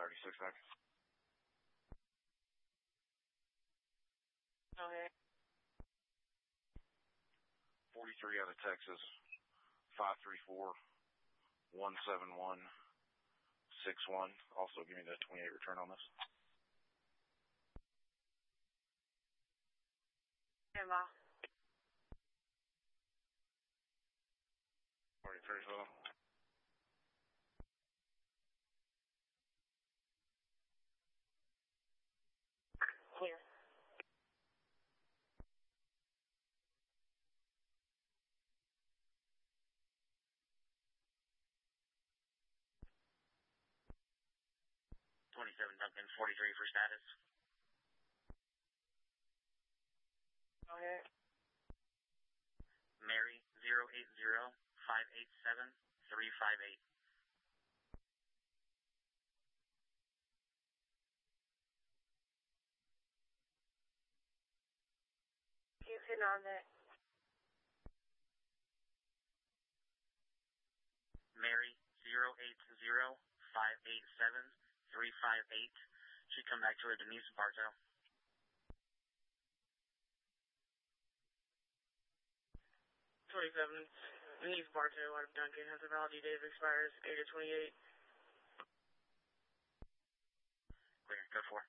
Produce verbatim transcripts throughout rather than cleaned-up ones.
thirty-six back. Okay. forty-three out of Texas, five three four, one seven one, six one. Also give me the twenty-eight return on this. Emma. forty-three, so. Clear. twenty-seven Duncan, forty-three for status. Okay. Mary, zero eight zero, five eight seven, three five eight. Keep hitting on that. Mary, zero eight zero, five eight seven, three five eight. Should come back to her Denise Bartow. twenty-seven. Denise Bartow out of Duncan has a valid date of expires eight of twenty-eight. Clear, go for.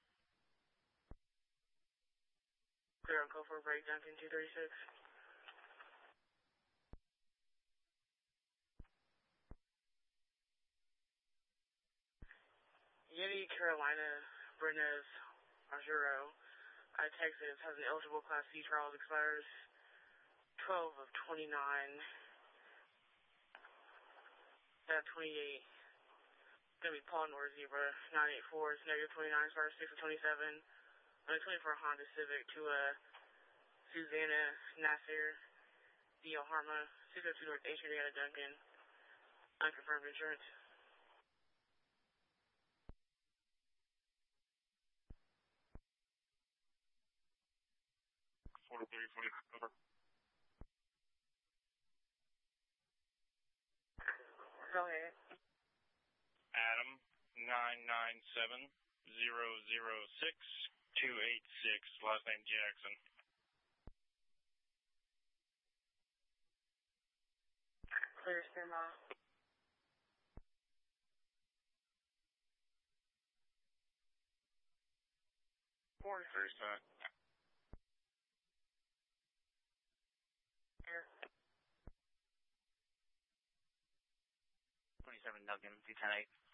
Clear on call for break, Duncan two thirty-six. Yeti Carolina Brenez Arjuro out of Texas has an eligible Class C trial that expires twelve of twenty-nine. At twenty-eight. It's going to be Paul North Zebra nine eight four. It's negative twenty-nine, expires six of twenty-seven. On a twenty-four Honda Civic to uh, Susanna Nasser, D L Harma, six oh two North eighth Street out of Duncan. Unconfirmed insurance. forty-three, forty-five, over. Go ahead. Adam, nine nine seven, zero zero six, two eight six, last name Jackson. Clear semi. forty-three, set. Here. twenty-seven Duncan, two ten eight.